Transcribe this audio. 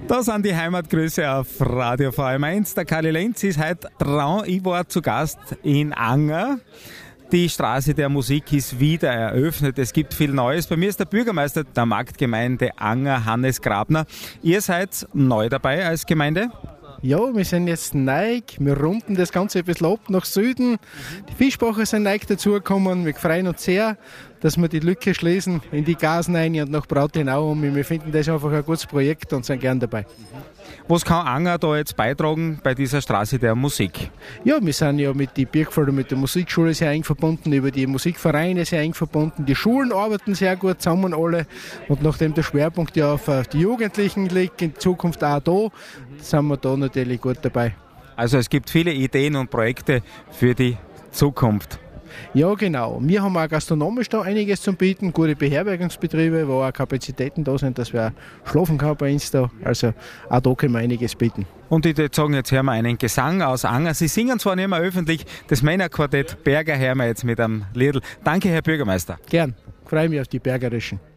Da sind die Heimatgrüße auf Radio VM1. Der Kali Lenz ist heute dran. Ich war zu Gast in Anger. Die Straße der Musik ist wieder eröffnet. Es gibt viel Neues. Bei mir ist der Bürgermeister der Marktgemeinde Anger, Hannes Grabner. Ihr seid neu dabei als Gemeinde? Ja, wir sind jetzt neu. Wir runden das Ganze ein bisschen ab nach Süden. Die Fischbacher sind neu dazugekommen. Wir freuen uns sehr, dass wir die Lücke schließen in die Gasen rein und nach Brautenau. Wir finden das einfach ein gutes Projekt und sind gern dabei. Was kann Anger da jetzt beitragen bei dieser Straße der Musik? Ja, wir sind ja mit die Birkfelder, mit der Musikschule sehr eng verbunden, über die Musikvereine sehr eng verbunden. Die Schulen arbeiten sehr gut zusammen alle. Und nachdem der Schwerpunkt ja auf die Jugendlichen liegt, in Zukunft auch da, sind wir da natürlich gut dabei. Also es gibt viele Ideen und Projekte für die Zukunft. Ja, genau. Wir haben auch gastronomisch da einiges zu bieten, gute Beherbergungsbetriebe, wo auch Kapazitäten da sind, dass wir auch schlafen können bei uns da. Also auch da können wir einiges bieten. Und ich würde sagen, jetzt hören wir einen Gesang aus Anger. Sie singen zwar nicht mehr öffentlich, das Männerquartett Berger hören wir jetzt mit einem Liedl. Danke, Herr Bürgermeister. Gern. Freue mich auf die Bergerischen.